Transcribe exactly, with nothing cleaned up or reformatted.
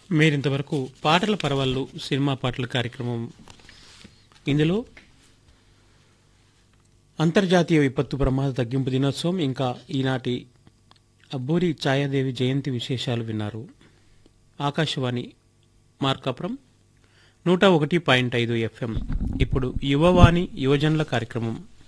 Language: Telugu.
మీరింతవరకు పాటల పరవళ్ళు సినిమా పాటల కార్యక్రమం ఇందులో అంతర్జాతీయ విపత్తు ప్రమాద తగ్గింపు దినోత్సవం ఇంకా ఈనాటి అబ్బూరి ఛాయాదేవి జయంతి విశేషాలు విన్నారు. ఆకాశవాణి మార్కాపురం నూట ఒకటి పాయింట్ ఐదు ఎఫ్ఎం. ఇప్పుడు యువవాణి యువజనుల కార్యక్రమం.